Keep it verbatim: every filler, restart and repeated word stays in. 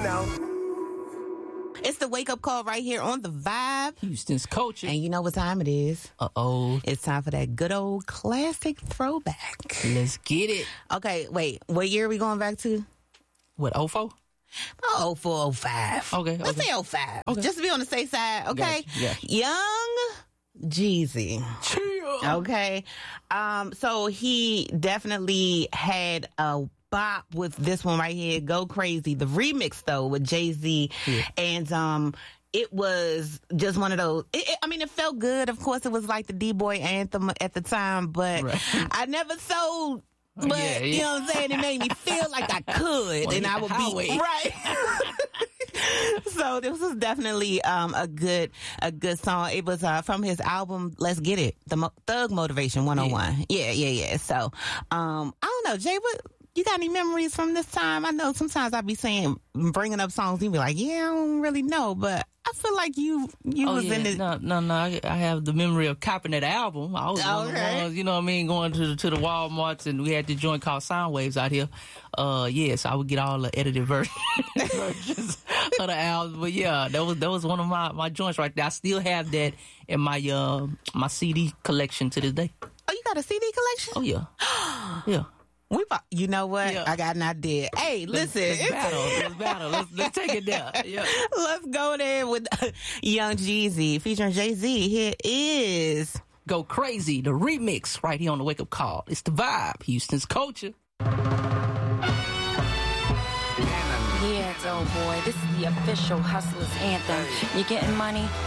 know. It's the wake up call right here on the Vibe. Houston's Culture. And you know what time it is? Uh oh. It's time for that good old classic throwback. Let's get it. Okay, wait. What year are we going back to? What, oh four? Oh four, oh five. Okay. Let's okay. say oh five. Okay. Just to be on the safe side, okay? Gotcha, gotcha. Young Jeezy. Chill. Okay. Um, so he definitely had a bop with this one right here, Go Crazy. The remix though with Jay-Z. Yeah. And um it was just one of those, it, it, I mean, it felt good. Of course, it was like the D-Boy anthem at the time, but Right. I never sold, but Yeah, yeah. you know what I'm saying? It made me feel like I could, Well, and I the would highway. be, right. So this was definitely um, a good a good song. It was uh, from his album Let's Get It, the Mo- Thug Motivation one oh one. Yeah, yeah, yeah. yeah. So um, I don't know, Jay, what you got any memories from this time? I know sometimes I be saying, bringing up songs, you be like, yeah, I don't really know, but I feel like you you Oh, was yeah. in the No, no, no. I, I have the memory of copying that album. I was one of the Okay. ones, you know what I mean, going to the, to the Walmarts, and we had the joint called Soundwaves out here. Uh, yeah, so I would get all the edited ver- versions of the album. But yeah, that was that was one of my, my joints right there. I still have that in my uh, my C D collection to this day. Oh, you got a C D collection? Oh yeah, yeah. We, about- you know what? Yeah. I got an idea. Hey, listen, Let's it's- battle. Let's battle. Let's let's take it there. Yeah. let's go there with Young Jeezy featuring Jay-Z. Here is Go Crazy, the remix right here on the Wake Up Call. It's the Vibe, Houston's Culture. Yeah, it's oh boy. This is the official Hustlers anthem. You getting money?